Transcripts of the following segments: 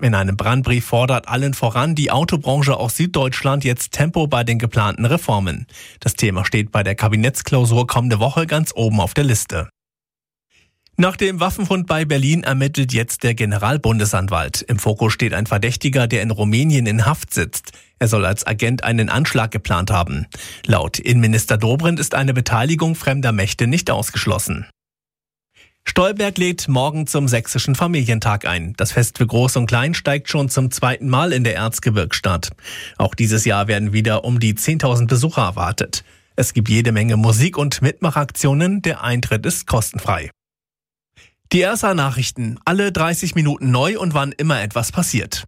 In einem Brandbrief fordert allen voran die Autobranche aus Süddeutschland jetzt Tempo bei den geplanten Reformen. Das Thema steht bei der Kabinettsklausur kommende Woche ganz oben auf der Liste. Nach dem Waffenfund bei Berlin ermittelt jetzt der Generalbundesanwalt. Im Fokus steht ein Verdächtiger, der in Rumänien in Haft sitzt. Er soll als Agent einen Anschlag geplant haben. Laut Innenminister Dobrindt ist eine Beteiligung fremder Mächte nicht ausgeschlossen. Stolberg lädt morgen zum Sächsischen Familientag ein. Das Fest für Groß und Klein steigt schon zum 2. Mal in der Erzgebirgsstadt. Auch dieses Jahr werden wieder um die 10.000 Besucher erwartet. Es gibt jede Menge Musik- und Mitmachaktionen. Der Eintritt ist kostenfrei. Die RSA-Nachrichten. Alle 30 Minuten neu und wann immer etwas passiert.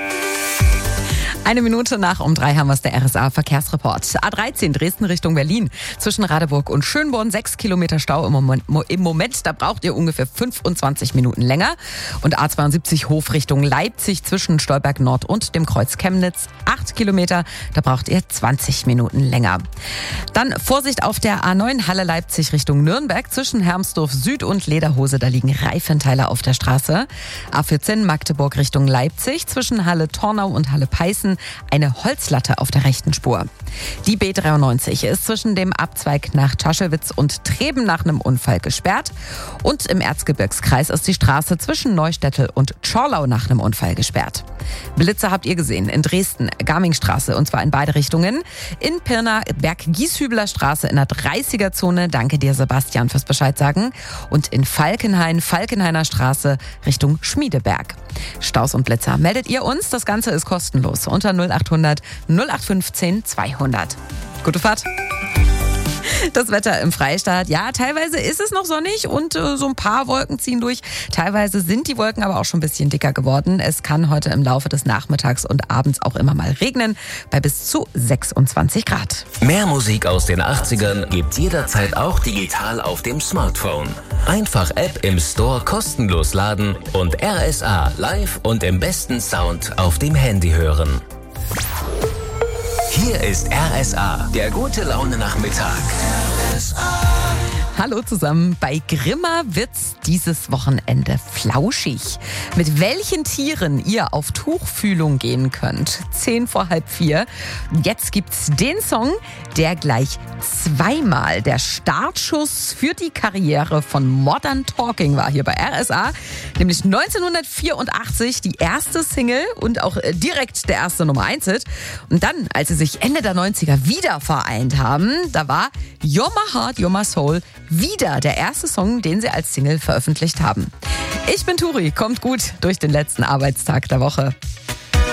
1 Minute nach um 3 haben wir es, der RSA-Verkehrsreport. A13 Dresden Richtung Berlin. Zwischen Radeburg und Schönborn 6 Kilometer Stau im Moment. Da braucht ihr ungefähr 25 Minuten länger. Und A72 Hof Richtung Leipzig zwischen Stolberg Nord und dem Kreuz Chemnitz 8 Kilometer. Da braucht ihr 20 Minuten länger. Dann Vorsicht auf der A9 Halle Leipzig Richtung Nürnberg. Zwischen Hermsdorf Süd und Lederhose, da liegen Reifenteile auf der Straße. A14 Magdeburg Richtung Leipzig. Zwischen Halle Tornau und Halle Peißen eine Holzlatte auf der rechten Spur. Die B93 ist zwischen dem Abzweig nach Taschewitz und Treben nach einem Unfall gesperrt. Und im Erzgebirgskreis ist die Straße zwischen Neustädtel und Tschorlau nach einem Unfall gesperrt. Blitze habt ihr gesehen in Dresden, Garmingstraße, und zwar in beide Richtungen. In Pirna, Berg-Gieshübler Straße in der 30er-Zone. Danke dir, Sebastian, fürs Bescheid sagen. Und in Falkenhain, Falkenhainer Straße Richtung Schmiedeberg. Staus und Blitzer. Meldet ihr uns? Das Ganze ist kostenlos. Unter 0800 0815 200. Gute Fahrt. Das Wetter im Freistaat, ja, teilweise ist es noch sonnig und so ein paar Wolken ziehen durch. Teilweise sind die Wolken aber auch schon ein bisschen dicker geworden. Es kann heute im Laufe des Nachmittags und abends auch immer mal regnen, bei bis zu 26 Grad. Mehr Musik aus den 80ern gibt's jederzeit auch digital auf dem Smartphone. Einfach App im Store kostenlos laden und RSA live und im besten Sound auf dem Handy hören. Hier ist RSA, der gute Laune-Nachmittag. Hallo zusammen. Bei Grimma wird's dieses Wochenende flauschig. Mit welchen Tieren ihr auf Tuchfühlung gehen könnt. 4:10. Jetzt gibt's den Song, der gleich zweimal der Startschuss für die Karriere von Modern Talking war hier bei RSA. Nämlich 1984 die erste Single und auch direkt der erste Nummer 1-Hit. Und dann, als sie sich Ende der 90er wieder vereint haben, da war You're My Heart, You're My Soul wieder der erste Song, den sie als Single veröffentlicht haben. Ich bin Turi, kommt gut durch den letzten Arbeitstag der Woche.